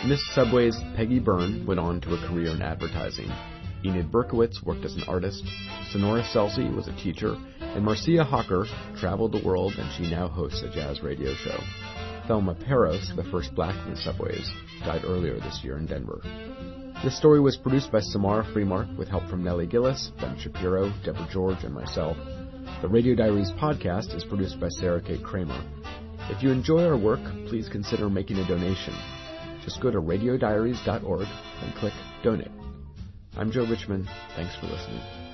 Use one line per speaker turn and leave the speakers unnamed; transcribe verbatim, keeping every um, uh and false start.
Miss Subway's Peggy Byrne went on to a career in advertising. Enid Berkowitz worked as an artist, Sonora Celsi was a teacher, and Marcia Hawker traveled the world, and she now hosts a jazz radio show. Thelma Peros, the first black Miss Subways, died earlier this year in Denver. This story was produced by Samara Freemark with help from Nellie Gillis, Ben Shapiro, Deborah George, and myself. The Radio Diaries podcast is produced by Sarah Kate Kramer. If you enjoy our work, please consider making a donation. Just go to radio diaries dot org and click Donate. I'm Joe Richmond. Thanks for listening.